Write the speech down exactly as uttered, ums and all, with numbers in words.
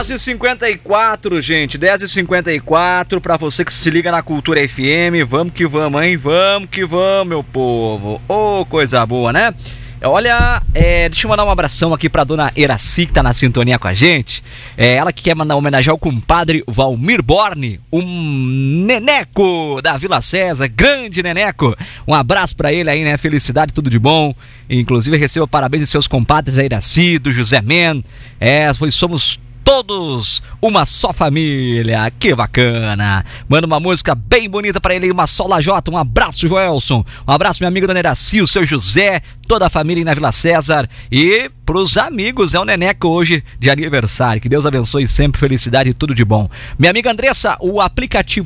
dez e cinquenta e quatro, gente, dez e cinquenta e quatro, pra você que se liga na Cultura F M, vamos que vamos, hein? Vamos que vamos, meu povo. Ô, oh, coisa boa, né? Olha, é, deixa eu mandar um abração aqui pra dona Eraci, que tá na sintonia com a gente. É, ela que quer mandar homenagem ao compadre Valmir Borne, um neneco da Vila César, grande neneco. Um abraço pra ele aí, né? Felicidade, tudo de bom. Inclusive, receba parabéns de seus compadres, a Eraci, do José Men. É, pois somos todos uma só família, que bacana. Manda uma música bem bonita pra ele aí, uma só lajota. Um abraço, Joelson. Um abraço, minha amiga dona Eraci, o seu José, toda a família aí na Vila César. E pros amigos, é o Neneco hoje de aniversário. Que Deus abençoe sempre, felicidade e tudo de bom. Minha amiga Andressa, o aplicativo